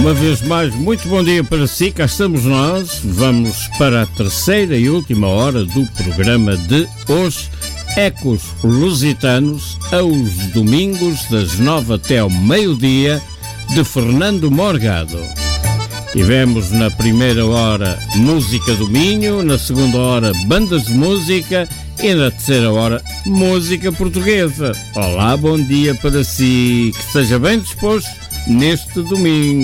Uma vez mais, muito bom dia para si, cá estamos nós. Vamos para a terceira e última hora do programa de hoje, Ecos Lusitanos, aos domingos das 9 até ao meio-dia, de Fernando Morgado. Tivemos na primeira hora música do Minho, na segunda hora bandas de música e na terceira hora música portuguesa. Olá, bom dia para si, que esteja bem disposto neste domingo.